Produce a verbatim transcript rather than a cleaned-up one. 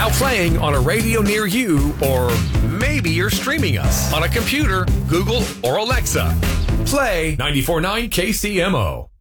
Now playing on a radio near you, or maybe you're streaming us on a computer, Google, or Alexa. Play ninety-four point nine K C M O.